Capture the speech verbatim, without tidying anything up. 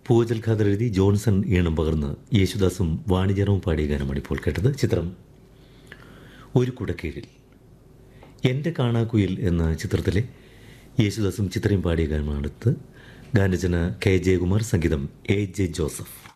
പൂജൽ ഖാദർ എഴുതി ജോൺസൺ ഈണം പകർന്ന് യേശുദാസും വാണിജ്യറവും പാടിയ ഗാനമാണ് ഇപ്പോൾ കേട്ടത്. ചിത്രം ഒരു കുടക്കീഴിൽ. എൻ്റെ കാണാക്കുയിൽ എന്ന ചിത്രത്തിലെ യേശുദാസും ചിത്രയും പാടിയ ഗാനമാണെടുത്ത്. ഗാനരചന കെ ജയകുമാർ, സംഗീതം എ ജെ ജോസഫ്.